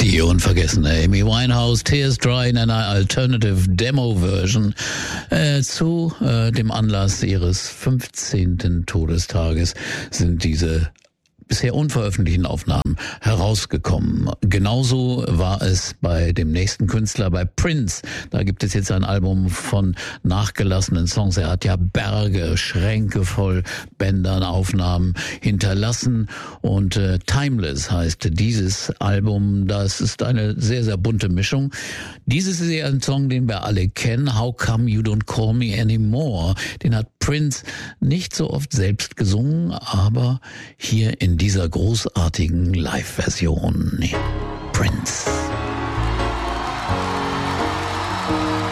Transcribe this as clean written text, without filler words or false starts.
Die unvergessene Amy Winehouse, Tears Dry in einer Alternative Demo Version zu dem Anlass ihres 15. Todestages sind diese bisher unveröffentlichten Aufnahmen herausgekommen. Genauso war es bei dem nächsten Künstler, bei Prince. Da gibt es jetzt ein Album von nachgelassenen Songs. Er hat ja Berge, Schränke voll Bändern, Aufnahmen hinterlassen. Und Timeless heißt dieses Album. Das ist eine sehr, sehr bunte Mischung. Dieses ist ja ein Song, den wir alle kennen. How Come You Don't Call Me Anymore? Den hat Prince nicht so oft selbst gesungen, aber hier in dieser großartigen Live-Version. Prince.